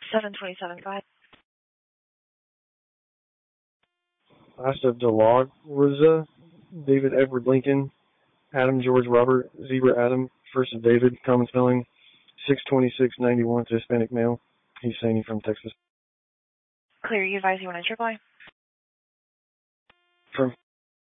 727, go ahead. Last of DeLog was David Edward Lincoln, Adam George Robert, Zebra Adam, first of David, common spelling, 62691, Hispanic male. He's saying he's from Texas. Clear, you advise you want to reply? From